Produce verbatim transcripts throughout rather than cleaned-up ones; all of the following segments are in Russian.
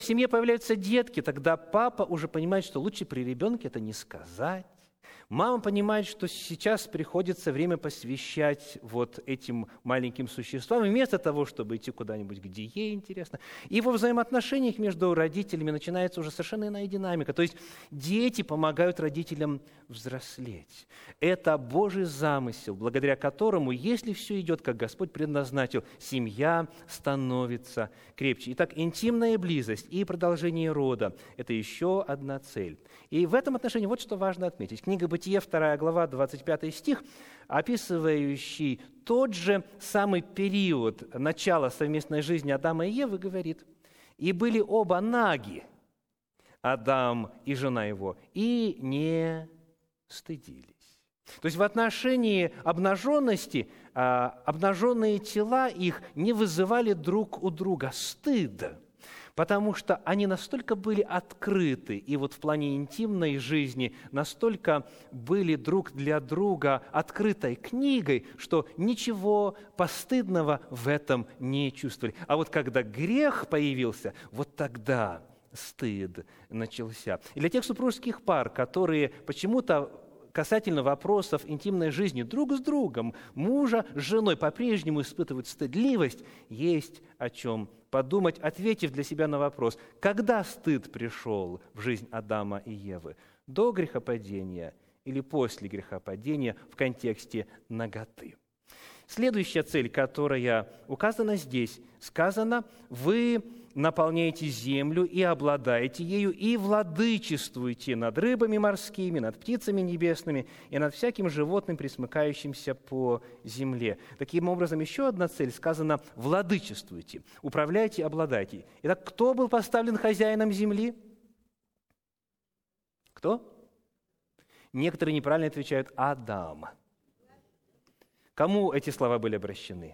в семье появляются детки, тогда папа уже понимает, что лучше при ребенке это не сказать. Мама понимает, что сейчас приходится время посвящать вот этим маленьким существам, вместо того, чтобы идти куда-нибудь, где ей интересно. И во взаимоотношениях между родителями начинается уже совершенно иная динамика. То есть дети помогают родителям взрослеть. Это Божий замысел, благодаря которому, если все идет, как Господь предназначил, семья становится крепче. Итак, интимная близость и продолжение рода – это еще одна цель. И в этом отношении вот что важно отметить. Книга «Бытие», вторая глава, двадцать пятый стих, описывающий тот же самый период начала совместной жизни Адама и Евы, говорит: «И были оба наги, Адам и жена его, и не стыдились». То есть в отношении обнаженности, обнаженные тела их не вызывали друг у друга стыда, потому что они настолько были открыты, и вот в плане интимной жизни настолько были друг для друга открытой книгой, что ничего постыдного в этом не чувствовали. А вот когда грех появился, вот тогда стыд начался. И для тех супружеских пар, которые почему-то касательно вопросов интимной жизни друг с другом, мужа с женой по-прежнему испытывают стыдливость, есть о чем подумать, ответив для себя на вопрос: когда стыд пришел в жизнь Адама и Евы? До грехопадения или после грехопадения в контексте наготы? Следующая цель, которая указана здесь, сказано: «Вы наполняете землю и обладаете ею, и владычествуете над рыбами морскими, над птицами небесными и над всяким животным, пресмыкающимся по земле». Таким образом, еще одна цель сказана: «Владычествуйте», «Управляйте, обладайте». Итак, кто был поставлен хозяином земли? Кто? Некоторые неправильно отвечают: Адам. Кому эти слова были обращены?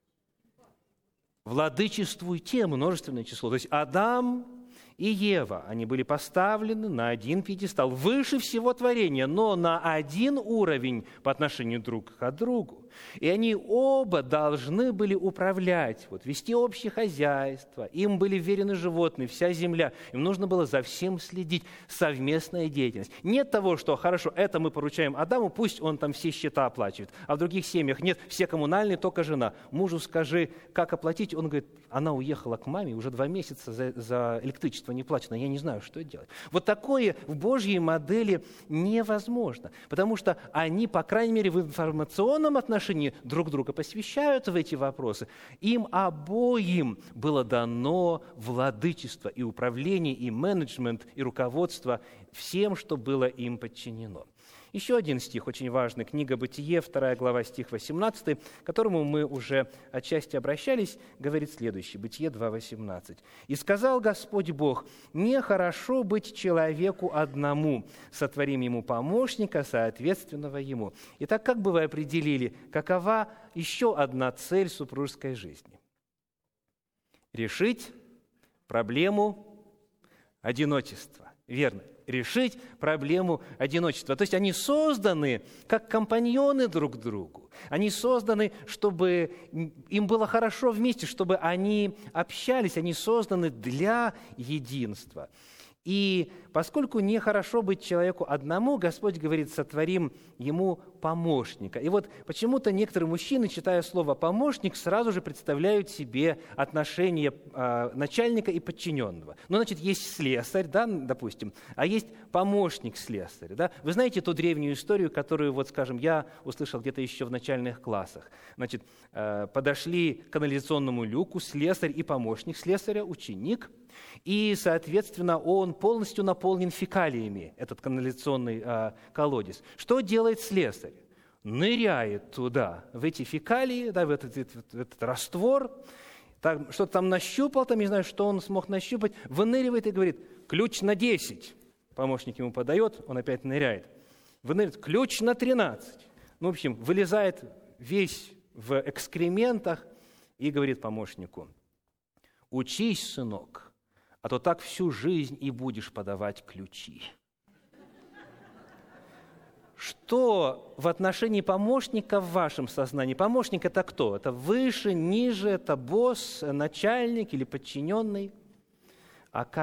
«Владычествуйте», множественное число. То есть Адам и Ева, они были поставлены на один пьедестал, выше всего творения, но на один уровень по отношению друг к другу. И они оба должны были управлять, вот, вести общее хозяйство. Им были вверены животные, вся земля. Им нужно было за всем следить. Совместная деятельность. Нет того, что хорошо, это мы поручаем Адаму, пусть он там все счета оплачивает. А в других семьях нет, все коммунальные, только жена. Мужу скажи, как оплатить. Он говорит: она уехала к маме, уже два месяца за, за электричество не плачено, я не знаю, что делать. Вот такое в Божьей модели невозможно, потому что они, по крайней мере, в информационном отношении друг друга посвящают в эти вопросы. Им обоим было дано владычество и управление, и менеджмент, и руководство всем, что было им подчинено. Еще один стих очень важный, книга «Бытие», вторая глава, стих восемнадцатый, к которому мы уже отчасти обращались, говорит следующее, Бытие два восемнадцать. «И сказал Господь Бог: нехорошо быть человеку одному, сотворим ему помощника, соответственного ему». Итак, как бы вы определили, какова еще одна цель супружеской жизни? Решить проблему одиночества. Верно. Решить проблему одиночества. То есть они созданы как компаньоны друг другу. Они созданы, чтобы им было хорошо вместе, чтобы они общались. Они созданы для единства. И поскольку нехорошо быть человеку одному, Господь говорит: сотворим ему помощника. И вот почему-то некоторые мужчины, читая слово «помощник», сразу же представляют себе отношения э, начальника и подчиненного. Ну, значит, есть слесарь, да, допустим, а есть помощник слесаря. Да? Вы знаете ту древнюю историю, которую, вот, скажем, я услышал где-то еще в начальных классах. Значит, э, подошли к канализационному люку слесарь и помощник слесаря, ученик, и, соответственно, он полностью наполнен фекалиями, этот канализационный э, колодец. Что делает слесарь? Ныряет туда, в эти фекалии, да, в, этот, этот, этот раствор, так, что-то там нащупал, там, не знаю, что он смог нащупать, выныривает и говорит: ключ на десять. Помощник ему подает, он опять ныряет. Выныривает: ключ на тринадцать. Ну, в общем, вылезает весь в экскрементах и говорит помощнику: учись, сынок, а то так всю жизнь и будешь подавать ключи. Что в отношении помощника в вашем сознании? Помощник – это кто? Это выше, ниже, это босс, начальник или подчиненный? А